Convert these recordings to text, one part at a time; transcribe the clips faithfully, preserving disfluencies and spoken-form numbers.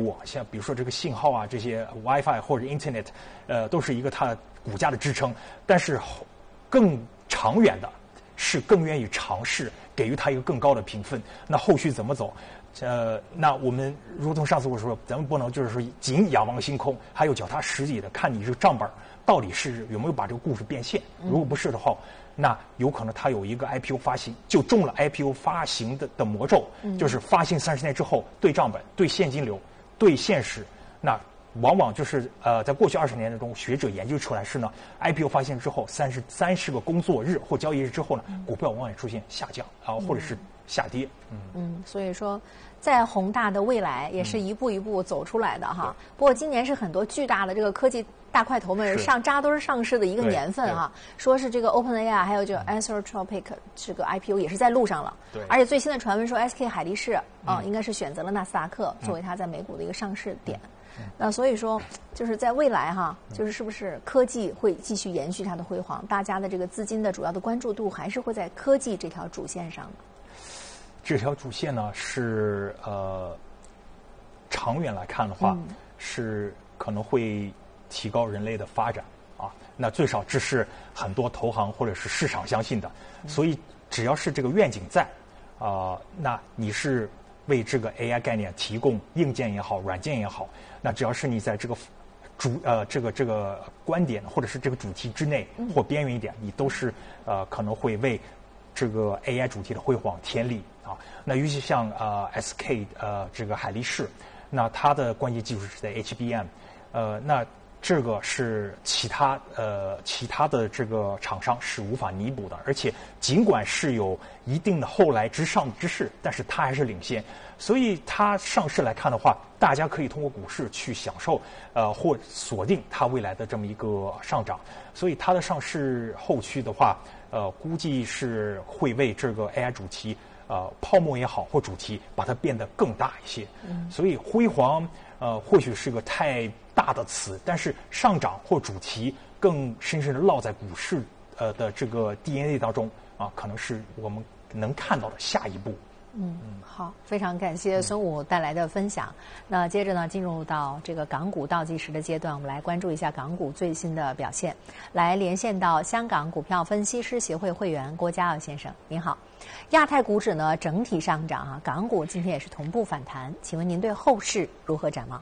务，像比如说这个信号啊，这些 WiFi 或者 Internet， 呃，都是一个它股价的支撑。但是更长远的是更愿意尝试给予它一个更高的评分。那后续怎么走？呃，那我们如同上次我说，咱们不能就是说仅仰望星空，还有脚踏实地的看你这个账本到底是有没有把这个故事变现。如果不是的话，那有可能它有一个 I P O 发行，就中了 I P O 发行的的魔咒，嗯、就是发行三十年之后对账本、对现金流、对现实，那往往就是呃，在过去二十年中，学者研究出来是呢 ，I P O 发行之后三十三十个工作日或交易日之后呢，股票往往出现下降啊、呃，或者是下跌。 嗯嗯，所以说，在宏大的未来也是一步一步走出来的哈。嗯、不过今年是很多巨大的这个科技大块头们上扎堆上市的一个年份哈，说是这个 OpenAI 还有就 Anthropic 这个 I P O 也是在路上了。对。而且最新的传闻说 S K 海力士啊、嗯呃，应该是选择了纳斯达克作为它在美股的一个上市点。嗯嗯、那所以说，就是在未来哈，就是是不是科技会继续延续它的辉煌？大家的这个资金的主要的关注度还是会在科技这条主线上的。 这条主线呢是呃，长远来看的话，嗯、是可能会提高人类的发展啊。那最少这是很多投行或者是市场相信的。嗯、所以只要是这个愿景在啊、呃，那你是为这个 A I 概念提供硬件也好，软件也好，那只要是你在这个主呃这个这个观点或者是这个主题之内或边缘一点，你都是呃可能会为这个 A I 主题的辉煌添力啊。那尤其像呃 S K 呃这个海力士，那它的关键技术是在 H B M， 呃那这个是其他呃其他的这个厂商是无法弥补的，而且尽管是有一定的后来之上之势，但是它还是领先。所以它上市来看的话，大家可以通过股市去享受呃或锁定它未来的这么一个上涨。所以它的上市后续的话，呃估计是会为这个 A I 主题呃泡沫也好或主题把它变得更大一些。嗯、所以辉煌呃或许是个太大的词，但是上涨或主题更深深的烙在股市呃的这个 D N A 当中啊，可能是我们能看到的下一步。 嗯，好，非常感谢孙武带来的分享。那接着呢，进入到这个港股倒计时的阶段，我们来关注一下港股最新的表现。来连线到香港股票分析师协会会员郭家耀先生，您好。亚太股指呢整体上涨啊，港股今天也是同步反弹，请问您对后市如何展望？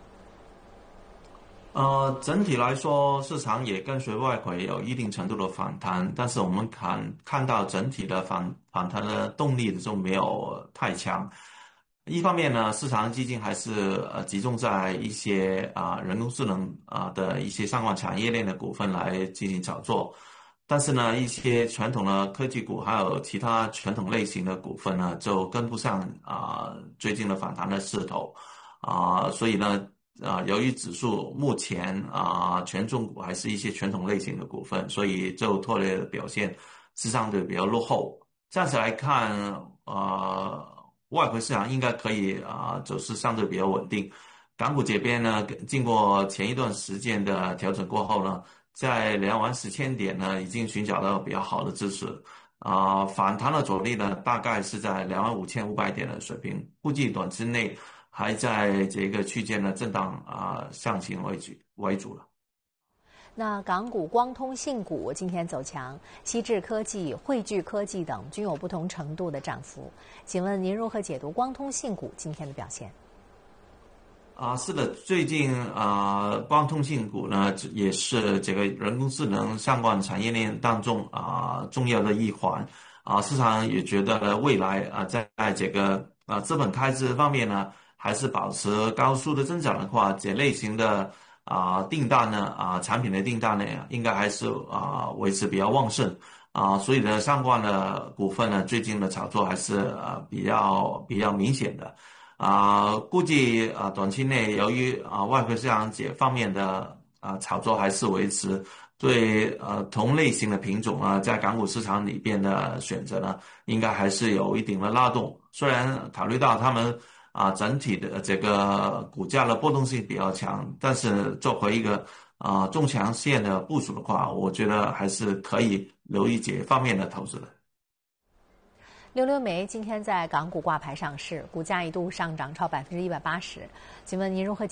呃，整体来说，市场也跟随外围有一定程度的反弹，但是我们看看到整体的反反弹的动力就没有太强。一方面呢，市场基金还是呃集中在一些啊、呃、人工智能啊、呃、的一些相关产业链的股份来进行炒作，但是呢，一些传统的科技股还有其他传统类型的股份呢，就跟不上啊、呃、最近的反弹的势头啊、呃，所以呢。啊、呃，由于指数目前啊、呃，权重股还是一些传统类型的股份，所以就拖累的表现是相对比较落后。暂时来看，呃，外汇市场应该可以啊、呃，走势相对比较稳定。港股这边呢，经过前一段时间的调整过后呢，在两万四千点呢，已经寻找到比较好的支持。啊、呃，反弹的阻力呢，大概是在两万五千五百点的水平，估计短期内还在这个区间的震荡啊、呃、上行为主为主了。 那港股光通信股今天走强，西智科技、汇聚科技等均有不同程度的涨幅。请问您如何解读光通信股今天的表现？ 啊，是的，最近啊，光通信股呢也是这个人工智能相关产业链当中啊重要的一环啊，市场也觉得未来啊，在这个啊资本开支方面呢，还是保持高速的增长的话，这类型的啊订单呢啊产品的订单呢，应该还是啊维持比较旺盛啊，所以呢，相关的股份呢，最近的炒作还是啊比较比较明显的。啊、呃，估计啊、呃，短期内由于啊、呃、外汇市场这方面的啊、呃、炒作还是维持，对呃同类型的品种啊，在港股市场里边的选择呢，应该还是有一定的拉动。虽然考虑到他们啊、呃、整体的这个股价的波动性比较强，但是作为一个啊、呃、中长线的部署的话，我觉得还是可以留意这方面的投资的。 溜溜煤今天在港股挂牌上市，股价一度上涨超百分之一百八十。请问您如何